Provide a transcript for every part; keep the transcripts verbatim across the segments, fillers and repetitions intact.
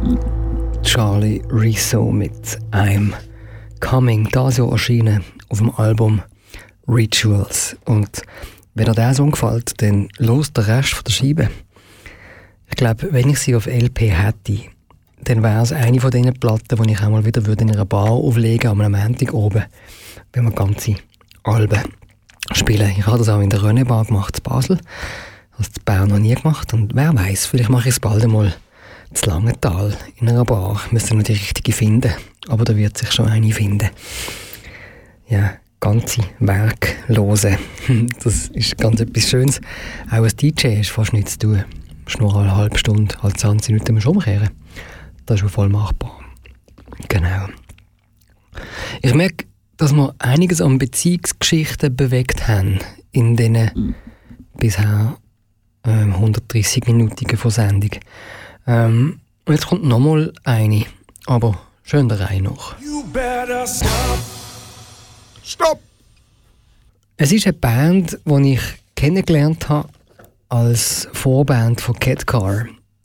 Charlie Rizzo mit I'm Coming, das Jahr erschienen auf dem Album Rituals. Und wenn euch der Song gefällt, dann los den Rest von der Scheibe. Ich glaube, wenn ich sie auf L P hätte, dann wäre es eine von diesen Platten, die ich auch mal wieder in einer Bar auflegen würde, am Montag oben, wenn wir ganze Alben spielen. Ich habe das auch in der René Bar gemacht, in Basel. Das habe ich in Bern noch nie gemacht. Und wer weiß, vielleicht mache ich es bald einmal in Langenthal in einer Bar. Ich müsste noch die richtige finden, aber da wird sich schon eine finden. Ja, ganze Werk hören. Das ist ganz etwas Schönes. Auch als D J ist fast nichts zu tun. Du musst nur eine halbe Stunde, alle zwanzig Minuten umkehren. Das ist schon voll machbar. Genau. Ich merke, dass wir einiges an Beziehungsgeschichten bewegt haben in diesen bisher ähm, hundertdreissig-minütigen von Sendung. Ähm, und jetzt kommt nochmal eine, aber schön der Reihe noch. You better stop. Stop! Es ist eine Band, die ich kennengelernt habe als Vorband von Cat Car.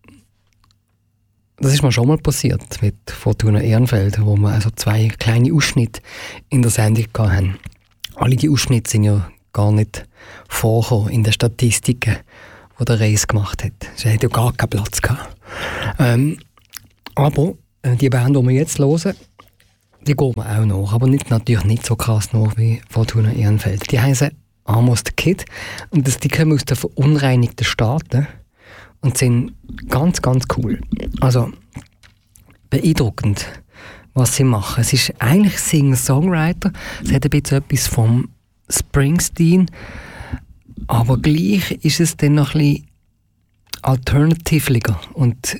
Das ist mir schon mal passiert mit Fortuna Ehrenfeld, wo wir also zwei kleine Ausschnitte in der Sendung hatten. Alle die Ausschnitte sind ja gar nicht vorgekommen in den Statistiken, die der Reis gemacht hat. Sie hat ja gar keinen Platz gehabt. Ähm, aber äh, die Band, die wir jetzt hören, die geht mir auch nach, aber nicht, natürlich nicht so krass nach wie Fortuna Ehrenfeld. Die heißen Amos the Kid und das, die kommen aus den verunreinigten Staaten und sind ganz, ganz cool. Also beeindruckend, was sie machen. Es ist eigentlich Singer-Songwriter, es hat ein bisschen etwas vom Springsteen, aber gleich ist es dann noch ein bisschen alternativlicher und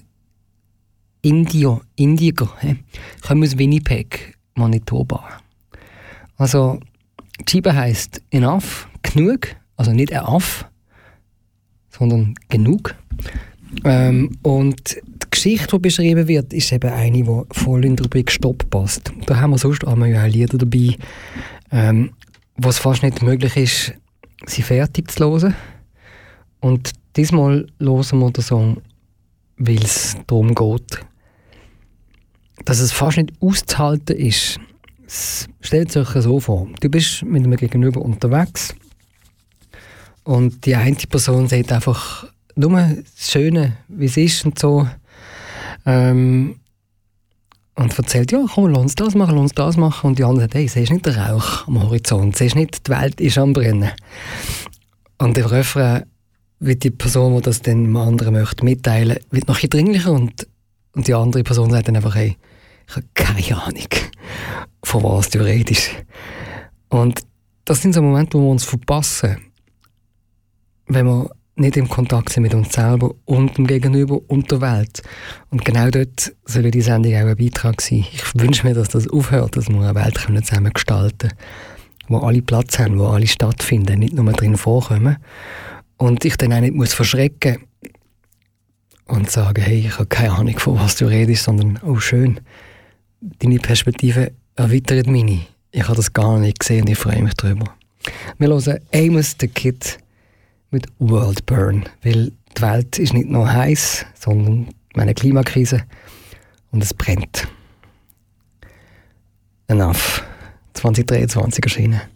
Indio, Indiger. He? Kommen aus Winnipeg, Manitoba. Also, die Scheibe heisst Enough, genug, also nicht enough, sondern genug. Ähm, und die Geschichte, die beschrieben wird, ist eben eine, die voll in die Rubrik Stopp passt. Da haben wir sonst auch ja Lieder dabei, ähm, wo es fast nicht möglich ist, sie fertig zu hören. Und diesmal hören wir den Song, weil es darum geht, dass es fast nicht auszuhalten ist. Stellt euch so vor, du bist mit einem Gegenüber unterwegs und die eine Person sagt einfach nur das Schöne, wie es ist und so. Ähm, und erzählt, ja, komm, lass uns das machen, lass uns das machen. Und die andere sagt, hey, siehst nicht den Rauch am Horizont, siehst nicht, die Welt ist am Brennen. Und der Refrain, wie die Person, die das dann dem anderen möchte mitteilen, wird noch ein bisschen dringlicher und, und die andere Person sagt dann einfach, hey, ich habe keine Ahnung, von was du redest. Und das sind so Momente, wo wir uns verpassen, wenn wir nicht im Kontakt sind mit uns selber und dem Gegenüber und der Welt. Und genau dort soll die Sendung auch ein Beitrag sein. Ich wünsche mir, dass das aufhört, dass wir eine Welt zusammen gestalten können, wo alle Platz haben, wo alle stattfinden, nicht nur drin vorkommen. Und ich dann auch nicht muss verschrecken und sagen, hey, ich habe keine Ahnung, von was du redest, sondern, oh schön, deine Perspektive erweitert meine. Ich habe das gar nicht gesehen und ich freue mich darüber. Wir hören Amos the Kid mit World Burn, weil die Welt ist nicht nur heiß, sondern eine Klimakrise und es brennt. Enough. zwanzig dreiundzwanzig erschienen.